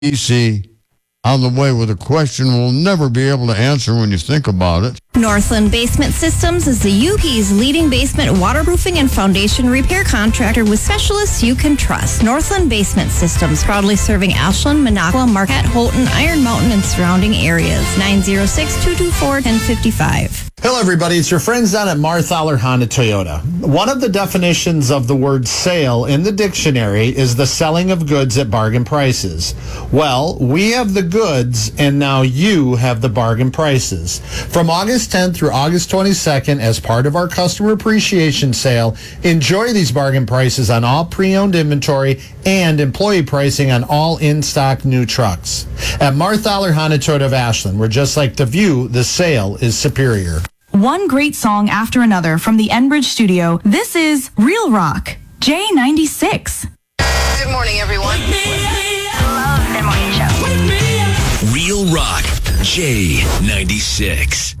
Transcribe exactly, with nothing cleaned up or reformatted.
easy out of the way with a question we'll never be able to answer when you think about it. Northland Basement Systems is the U P's leading basement waterproofing and foundation repair contractor with specialists you can trust. Northland Basement Systems, proudly serving Ashland, Minocqua, Marquette, Houghton, Iron Mountain, and surrounding areas. nine zero six, two two four, one zero five five. Hello, everybody. It's your friends down at Marthaler Honda Toyota. One of the definitions of the word sale in the dictionary is the selling of goods at bargain prices. Well, we have the goods, and now you have the bargain prices. From August tenth through August twenty-second, as part of our customer appreciation sale, enjoy these bargain prices on all pre-owned inventory and employee pricing on all in-stock new trucks. At Marthaler Honda Toyota of Ashland, we're just like the view, the sale is superior. One great song after another from the Enbridge studio. This is Real Rock, J ninety-six. Good morning, everyone. Love the morning show. Real Rock, J ninety-six.